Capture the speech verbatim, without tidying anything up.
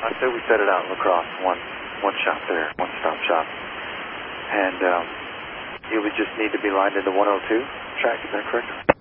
I say we set it out in La Crosse, one, one shop there, one stop shop. And um, you would just need to be lined into one oh two track, is that correct?